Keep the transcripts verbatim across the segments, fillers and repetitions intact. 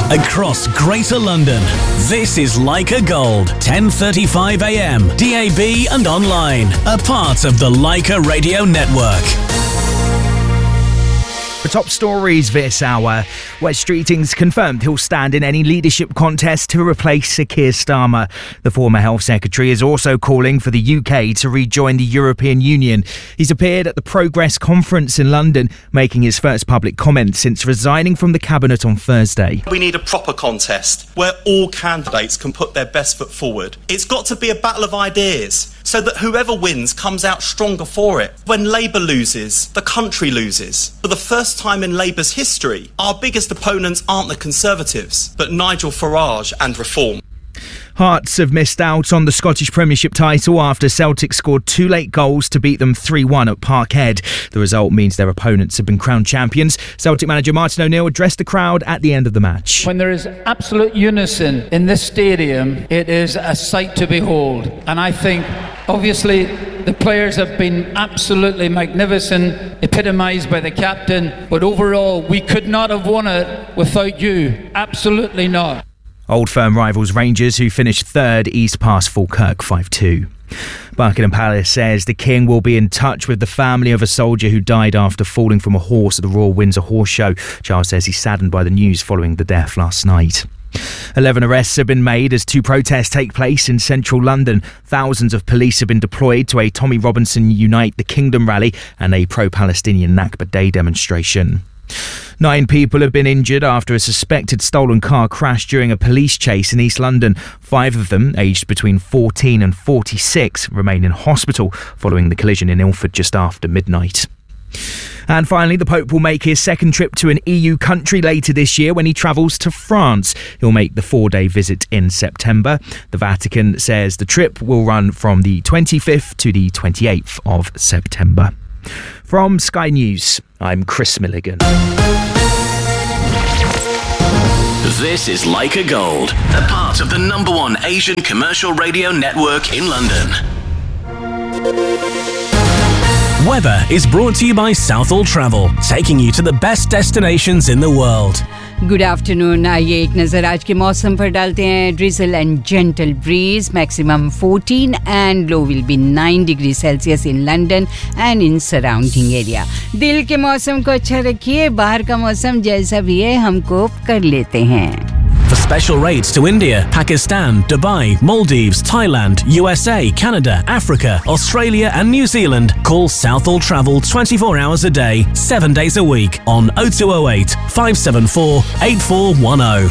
across Greater London. This is Leica Gold, ten thirty-five a m, D A B and online, a part of the Leica Radio Network. The top stories this hour. Wes Streeting's confirmed he'll stand in any leadership contest to replace Sir Keir Starmer. The former Health Secretary is also calling for the U K to rejoin the European Union. He's appeared at the Progress Conference in London, making his first public comment since resigning from the Cabinet on Thursday. We need a proper contest where all candidates can put their best foot forward. It's got to be a battle of ideas, so that whoever wins comes out stronger for it. When Labour loses, the country loses. For the first time in Labour's history, our biggest opponents aren't the Conservatives, but Nigel Farage and Reform. Hearts have missed out on the Scottish Premiership title after Celtic scored two late goals to beat them three one at Parkhead. The result means their opponents have been crowned champions. Celtic manager Martin O'Neill addressed the crowd at the end of the match. When there is absolute unison in this stadium, it is a sight to behold. And I think, obviously, the players have been absolutely magnificent, epitomised by the captain. But overall, we could not have won it without you. Absolutely not. Old Firm rivals Rangers, who finished third, eased past Falkirk five two. Buckingham Palace says the King will be in touch with the family of a soldier who died after falling from a horse at the Royal Windsor Horse Show. Charles says he's saddened by the news following the death last night. Eleven arrests have been made as two protests take place in central London. Thousands of police have been deployed to a Tommy Robinson Unite the Kingdom rally and a pro-Palestinian Nakba Day demonstration. Nine people have been injured after a suspected stolen car crashed during a police chase in East London. Five of them, aged between fourteen and forty-six, remain in hospital following the collision in Ilford just after midnight. And finally, the Pope will make his second trip to an E U country later this year when he travels to France. He'll make the four-day visit in September. The Vatican says the trip will run from the twenty-fifth to the twenty-eighth of September. From Sky News, I'm Chris Milligan. This is Leica Gold, a part of the number one Asian commercial radio network in London. Weather is brought to you by Southall Travel, taking you to the best destinations in the world. Good afternoon. आइए एक नज़र आज के मौसम पर डालते हैं. Drizzle and gentle bridge, maximum fourteen and low will be nine degree Celsius in London and in surrounding area. दिल के मौसम को अच्छा रखिए, बाहर का मौसम जैसा भी है हम कोप कर लेते हैं. For special rates to India, Pakistan, Dubai, Maldives, Thailand, U S A, Canada, Africa, Australia and New Zealand, call Southall Travel twenty-four hours a day, seven days a week on oh two oh eight, five seven four, eight four one oh.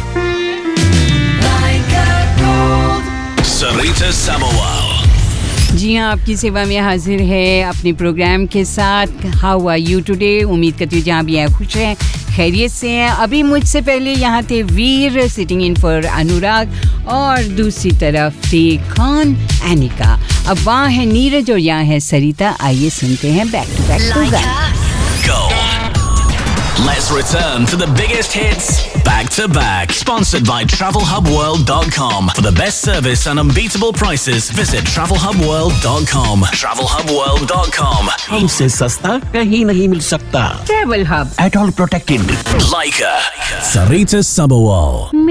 Sarita Sabawal. जी हाँ, आपकी सेवा में हाजिर है अपने programme के साथ. How are you today? उम्मीद करती हूँ जहाँ भी हैं खुश हैं, खैरियत से हैं. अभी मुझसे पहले यहाँ थे वीर सिटिंग इन फॉर अनुराग और दूसरी तरफ थी कौन, एनिका. अब वहाँ है नीरज और यहाँ है सरिता. आइए सुनते हैं back to back programme. Let's return to the biggest hits back to back. Sponsored by travel hub world dot com. For the best service and unbeatable prices, visit travel hub world dot com. travel hub world dot com. हमसे सस्ता कहीं नहीं मिल सकता. Travel Hub. At all protected. Leica. Sarita Sabawal.